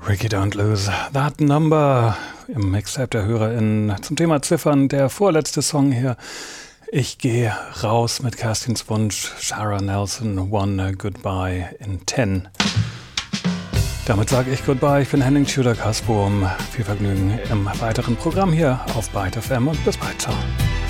Ricky Don't Lose That Number im Mixtape der HörerInnen zum Thema Ziffern, der vorletzte Song hier. Ich gehe raus mit Kerstins Wunsch, Shara Nelson, One Goodbye in 10. Damit sage ich Goodbye, ich bin Henning Tudor-Kasbohm. Viel Vergnügen im weiteren Programm hier auf Byte FM und bis bald, ciao.